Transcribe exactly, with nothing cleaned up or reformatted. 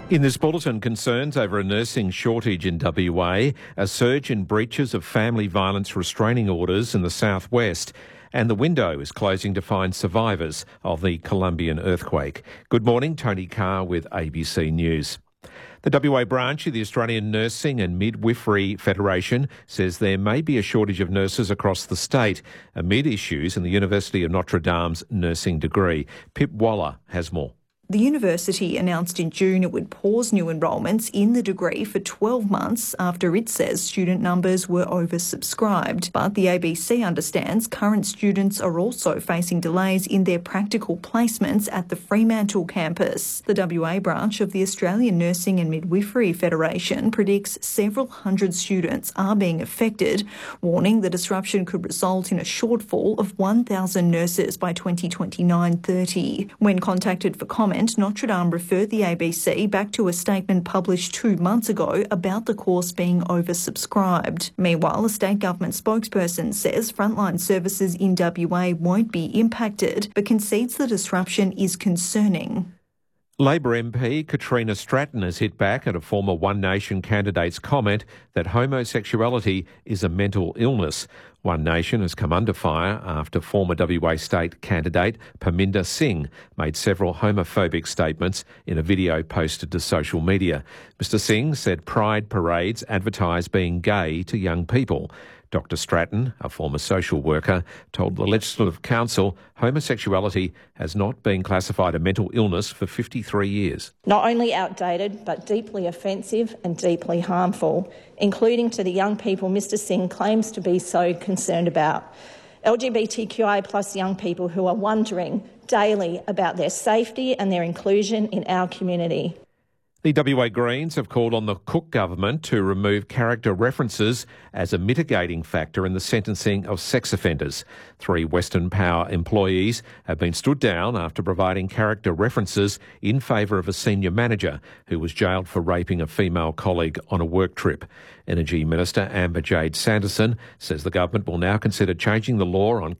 In this bulletin, concerns over a nursing shortage in W A, a surge in breaches of family violence restraining orders in the southwest, and the window is closing to find survivors of the Colombian earthquake. Good morning, Tony Carr with A B C News. The W A branch of the Australian Nursing and Midwifery Federation says there may be a shortage of nurses across the state amid issues in the University of Notre Dame's nursing degree. Pip Waller has more. The university announced in June it would pause new enrolments in the degree for twelve months after it says student numbers were oversubscribed. But the A B C understands current students are also facing delays in their practical placements at the Fremantle campus. The W A branch of the Australian Nursing and Midwifery Federation predicts several hundred students are being affected, warning the disruption could result in a shortfall of one thousand nurses by twenty twenty-nine thirty. When contacted for comment, Notre Dame referred the A B C back to a statement published two months ago about the course being oversubscribed. Meanwhile, a state government spokesperson says frontline services in W A won't be impacted, but concedes the disruption is concerning. Labor M P Katrina Stratton has hit back at a former One Nation candidate's comment that homosexuality is a mental illness. One Nation has come under fire after former W A state candidate Parminder Singh made several homophobic statements in a video posted to social media. Mister Singh said pride parades advertise being gay to young people. Doctor Stratton, a former social worker, told the Legislative Council homosexuality has not been classified a mental illness for fifty-three years. Not only outdated, but deeply offensive and deeply harmful, including to the young people Mister Singh claims to be so concerned about. L G B T Q I plus young people who are wondering daily about their safety and their inclusion in our community. The W A Greens have called on the Cook government to remove character references as a mitigating factor in the sentencing of sex offenders. Three Western Power employees have been stood down after providing character references in favour of a senior manager who was jailed for raping a female colleague on a work trip. Energy Minister Amber Jade Sanderson says the government will now consider changing the law on